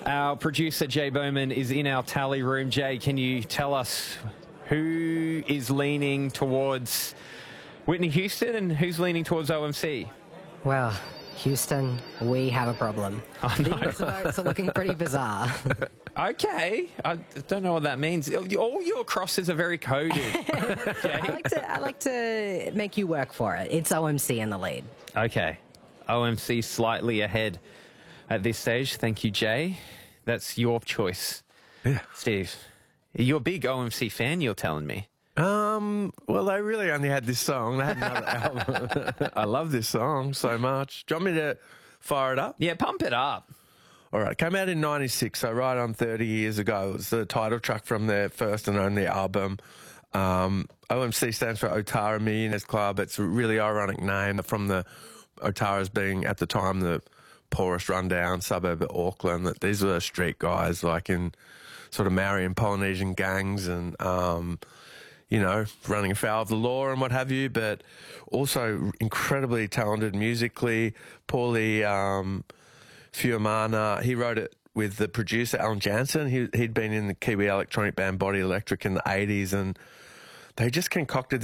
Our producer, Jay Bowman, is in our tally room. Jay, can you tell us who is leaning towards Whitney Houston and who's leaning towards OMC? Well, Houston, we have a problem. Oh, no. These votes are looking pretty bizarre. Okay. I don't know what that means. All your crosses are very coded. Jay? I like to make you work for it. It's OMC in the lead. Okay. OMC slightly ahead at this stage. Thank you, Jay. That's your choice. Yeah. Steve, you're a big OMC fan, you're telling me. Well, they really only had this song. They had another album. I love this song so much. Do you want me to fire it up? Yeah, pump it up. All right, it came out in 96, so right on 30 years ago. It was the title track from their first and only album. OMC stands for Otara Millionaires Club. It's a really ironic name from the Otaras being, at the time, the poorest rundown suburb of Auckland. That these were street guys, like in sort of Maori and Polynesian gangs and, you know, running afoul of the law and what have you, but also incredibly talented musically. Paulie Fiumana, he wrote it with the producer Alan Jansen. He'd been in the Kiwi electronic band Body Electric in the 80s, and they just concocted